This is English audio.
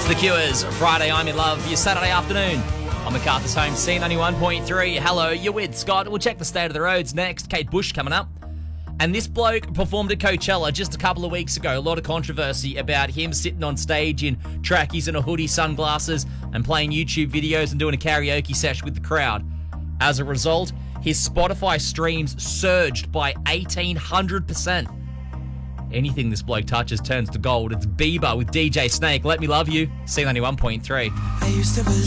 It's The Cures, Friday, I'm in love, your Saturday afternoon. On MacArthur's home, C91.3. Hello, you're with Scott. We'll check the state of the roads next. Kate Bush coming up. And this bloke performed at Coachella just a couple of weeks ago. A lot of controversy about him sitting on stage in trackies and a hoodie, sunglasses, and playing YouTube videos and doing a karaoke sesh with the crowd. As a result, his Spotify streams surged by 1,800%. Anything this bloke touches turns to gold. It's Bieber with DJ Snake. Let Me Love You, C91.3.